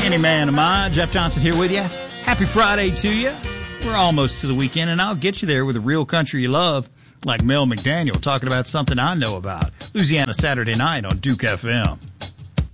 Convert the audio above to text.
Any man of mine, Jeff Johnson here with you. Happy Friday to you. We're almost to the weekend, and I'll get you there with a real country you love, like Mel McDaniel talking about something I know about. Louisiana Saturday Night on Duke FM.